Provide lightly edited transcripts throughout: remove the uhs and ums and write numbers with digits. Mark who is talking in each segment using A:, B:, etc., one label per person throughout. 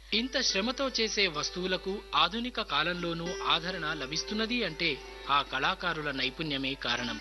A: ఇంత శ్రమతో చేసే వస్తువులకు ఆధునిక కాలంలోనూ ఆదరణ లభిస్తున్నది అంటే ఆ కళాకారుల నైపుణ్యమే కారణం.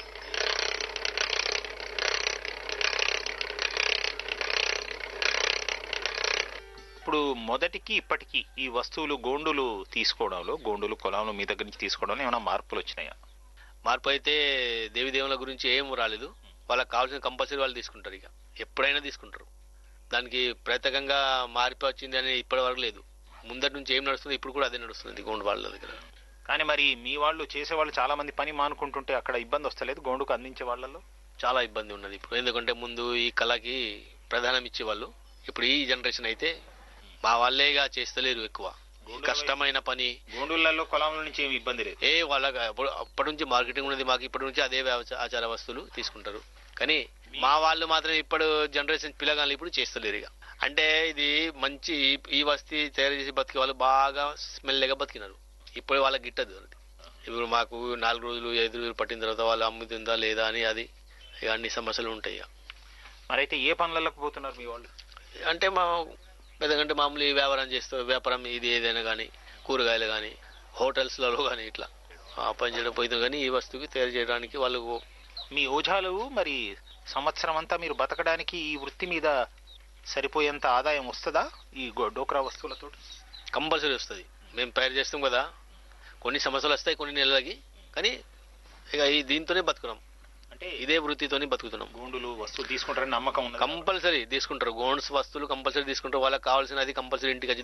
B: ఇప్పుడు మొదటికి ఇప్పటికి ఈ వస్తువులు గోండులు తీసుకోవడంలో, గోండులు కులాలు మీ దగ్గర నుంచి తీసుకోవడంలో ఏమైనా మార్పులు వచ్చినాయా?
C: మార్పు అయితే దేవి దేవుల గురించి ఏం రాలేదు. వాళ్ళకి కావాల్సిన కంపల్సరీ వాళ్ళు తీసుకుంటారు. ఇక ఎప్పుడైనా తీసుకుంటారు. దానికి ప్రత్యేకంగా మార్పు వచ్చింది అని ఇప్పటి వరకు లేదు. ముందటి నుంచి ఏం నడుస్తుంది ఇప్పుడు కూడా అదే నడుస్తుంది గోండు వాళ్ళ దగ్గర.
B: కానీ మరి మీ వాళ్ళు చేసేవాళ్ళు చాలా మంది పని మానుకుంటుంటే అక్కడ ఇబ్బంది వస్తలేదు గోండుకు అందించే వాళ్ళలో?
C: చాలా ఇబ్బంది ఉన్నది ఇప్పుడు. ఎందుకంటే ముందు ఈ కళకి ప్రధానం ఇచ్చేవాళ్ళు. ఇప్పుడు ఈ జనరేషన్ అయితే మా వాళ్ళేగా చేస్తలేరు. ఎక్కువ కష్టమైన పని.
B: గోండులలో కులాల నుంచి ఏమి ఇబ్బంది లేదు.
C: వాళ్ళకి అప్పటి నుంచి మార్కెటింగ్ ఉన్నది. మాకు ఇప్పటి నుంచి అదే ఆచార వస్తువులు తీసుకుంటారు. కానీ మా వాళ్ళు మాత్రం ఇప్పుడు జనరేషన్ పిల్లగాళ్ళు ఇప్పుడు చేస్తలేరు. ఇక అంటే ఇది మంచి ఈ వస్తీ తయారు చేసి బతికే వాళ్ళు బాగా స్మెల్గా బతికినారు. ఇప్పుడు వాళ్ళకి గిట్టదు. ఇప్పుడు మాకు 4 రోజులు 5 రోజులు పట్టిన తర్వాత వాళ్ళు అమ్ముతుందా లేదా అని అది ఇక అన్ని సమస్యలు ఉంటాయి. ఇక
B: మరైతే ఏ పనులకు పోతున్నారు మీ వాళ్ళు?
C: అంటే మా పెద్దగంటే మామూలు వ్యాపారం చేస్తారు. వ్యాపారం ఇది ఏదైనా కానీ కూరగాయలు కానీ హోటల్స్లలో కానీ ఇట్లా ఆ పని చేయడం పోతుంది. కానీ ఈ వస్తువుకి తయారు చేయడానికి వాళ్ళు
B: మీ ఓజాలు మరి సంవత్సరం అంతా మీరు బతకడానికి ఈ వృత్తి మీద సరిపోయేంత ఆదాయం వస్తుందా ఈ డోక్రా వస్తువులతో?
C: కంపల్సరీ వస్తుంది. మేము తయారు చేస్తాం కదా, కొన్ని సంవత్సరాలు వస్తాయి, కొన్ని నెలలకి. కానీ ఇక దీంతోనే బతుకున్నాం. అంటే ఇదే వృత్తితోనే బతుకుతున్నాం.
B: గోండులు వస్తువులు తీసుకుంటారని నమ్మకం ఉంది.
C: కంపల్సరీ తీసుకుంటారు. గోండ్స్ వస్తువులు కంపల్సరీ తీసుకుంటారు. వాళ్ళకి కావాల్సినది కంపల్సరీ ఇంటికి